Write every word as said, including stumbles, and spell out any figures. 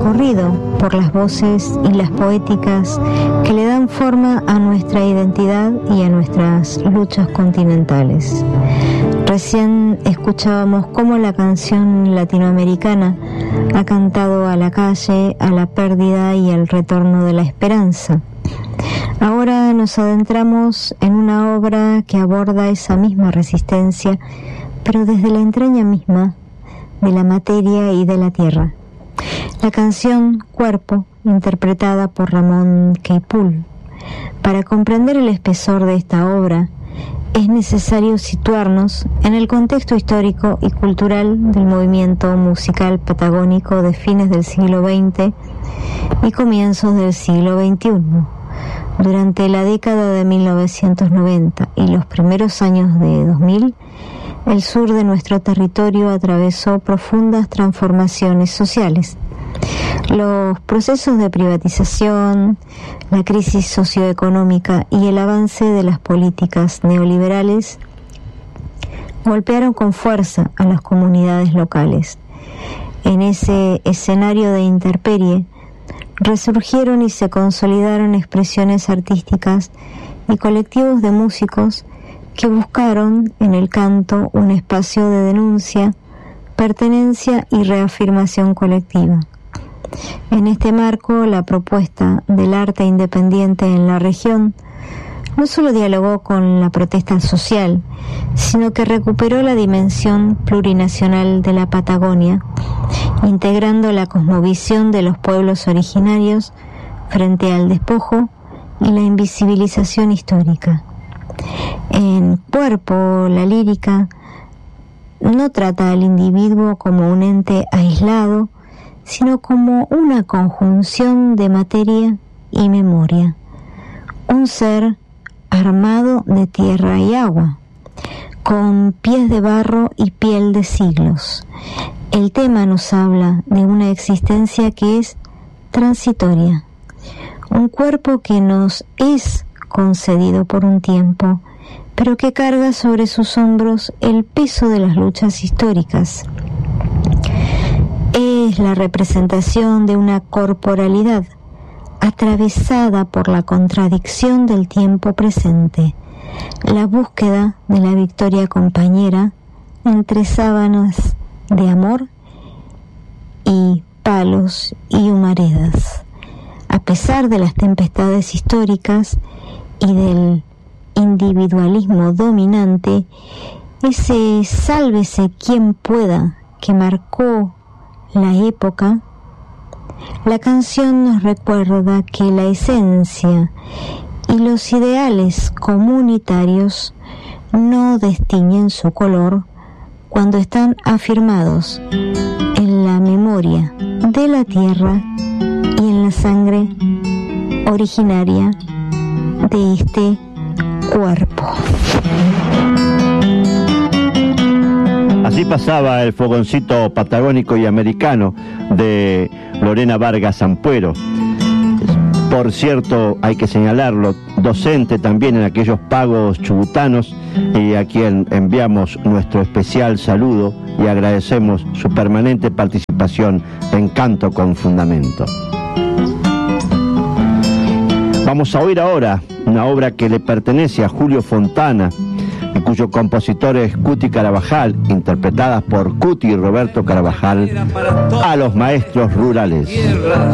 recorrido por las voces y las poéticas que le dan forma a nuestra identidad y a nuestras luchas continentales. Recién escuchábamos cómo la canción latinoamericana ha cantado a la calle, a la pérdida y al retorno de la esperanza. Ahora nos adentramos en una obra que aborda esa misma resistencia, pero desde la entraña misma de la materia y de la tierra. La canción Cuerpo, interpretada por Ramón Queipul. Para comprender el espesor de esta obra, es necesario situarnos en el contexto histórico y cultural del movimiento musical patagónico de fines del siglo veinte y comienzos del siglo veintiuno. Durante la década de mil novecientos noventa y los primeros años de dos mil, el sur de nuestro territorio atravesó profundas transformaciones sociales. Los procesos de privatización, la crisis socioeconómica y el avance de las políticas neoliberales golpearon con fuerza a las comunidades locales. En ese escenario de intemperie resurgieron y se consolidaron expresiones artísticas y colectivos de músicos que buscaron en el canto un espacio de denuncia, pertenencia y reafirmación colectiva. En este marco, la propuesta del arte independiente en la región no solo dialogó con la protesta social, sino que recuperó la dimensión plurinacional de la Patagonia, integrando la cosmovisión de los pueblos originarios frente al despojo y la invisibilización histórica. En Cuerpo, la lírica no trata al individuo como un ente aislado, sino como una conjunción de materia y memoria, un ser armado de tierra y agua, con pies de barro y piel de siglos. El tema nos habla de una existencia que es transitoria, un cuerpo que nos es concedido por un tiempo, pero que carga sobre sus hombros el peso de las luchas históricas. Es la representación de una corporalidad atravesada por la contradicción del tiempo presente, la búsqueda de la victoria compañera entre sábanas de amor y palos y humaredas. A pesar de las tempestades históricas y del individualismo dominante, ese sálvese quien pueda que marcó la época, la canción nos recuerda que la esencia y los ideales comunitarios no destiñen su color cuando están afirmados en la memoria de la tierra y en la sangre originaria de este cuerpo. Así pasaba el fogoncito patagónico y americano de Lorena Vargas Ampuero. Por cierto, hay que señalarlo, docente también en aquellos pagos chubutanos, y a quien enviamos nuestro especial saludo y agradecemos su permanente participación en Canto con Fundamento. Vamos a oír ahora una obra que le pertenece a Julio Fontana, y cuyo compositor es Cuti Carabajal, interpretadas por Cuti y Roberto Carabajal, A los Maestros Rurales.